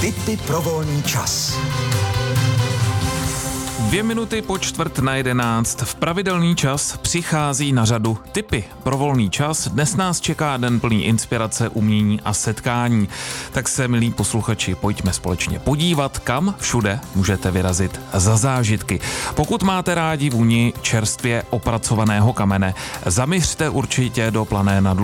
Tipy pro volný čas. 2 minuty po 10:45 v pravidelný čas přichází na řadu tipy pro volný čas. Dnes nás čeká den plný inspirace, umění a setkání. Tak se, milí posluchači, pojďme společně podívat, kam všude můžete vyrazit za zážitky. Pokud máte rádi vůni čerstvě opracovaného kamene, zamířte určitě do Plané nad